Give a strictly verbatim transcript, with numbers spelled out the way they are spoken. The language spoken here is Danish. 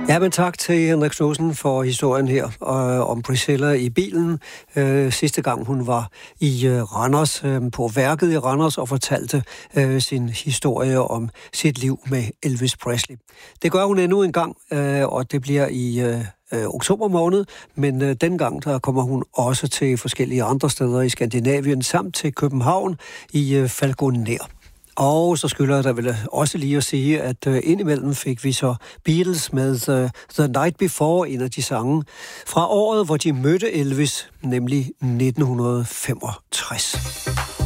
Ja, men tak til Henrik Knudsen for historien her øh, om Priscilla i bilen. Øh, sidste gang hun var i øh, Randers, øh, på værket i Randers, og fortalte øh, sin historie om sit liv med Elvis Presley. Det gør hun endnu en gang, øh, og det bliver i øh, øh, oktober måned, men øh, dengang der kommer hun også til forskellige andre steder i Skandinavien, samt til København i øh, Falconer. Og så skylder jeg da vel også lige at sige, at uh, indimellem fik vi så Beatles med uh, The Night Before, en af de sange fra året, hvor de mødte Elvis, nemlig nitten femogtres.